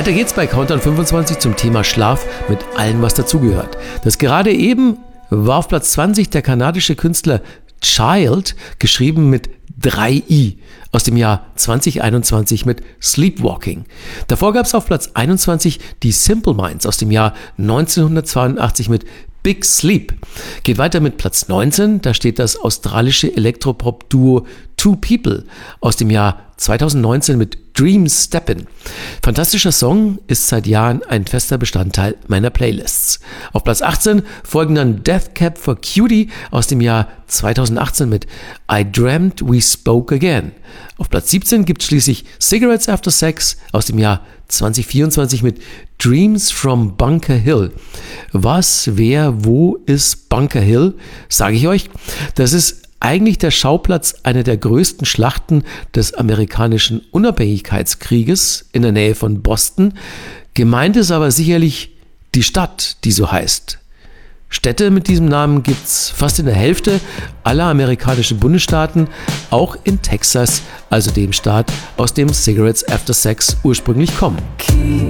Weiter geht's bei Countdown 25 zum Thema Schlaf mit allem, was dazugehört. Das gerade eben war auf Platz 20 der kanadische Künstler Child, geschrieben mit 3i, aus dem Jahr 2021 mit Sleepwalking. Davor gab es auf Platz 21 die Simple Minds aus dem Jahr 1982 mit Big Sleep. Geht weiter mit Platz 19, da steht das australische Elektropop-Duo Two People aus dem Jahr 2019 mit Dream Steppin'. Fantastischer Song, ist seit Jahren ein fester Bestandteil meiner Playlists. Auf Platz 18 folgen dann Death Cab for Cutie aus dem Jahr 2018 mit I Dreamt We Spoke Again. Auf Platz 17 gibt es schließlich Cigarettes After Sex aus dem Jahr 2024 mit Dreams from Bunker Hill. Was, wer, wo ist Bunker Hill? Sage ich euch. Das ist eigentlich der Schauplatz einer der größten Schlachten des amerikanischen Unabhängigkeitskrieges in der Nähe von Boston. Gemeint ist aber sicherlich die Stadt, die so heißt. Städte mit diesem Namen gibt es fast in der Hälfte aller amerikanischen Bundesstaaten, auch in Texas, also dem Staat, aus dem Cigarettes After Sex ursprünglich kommen.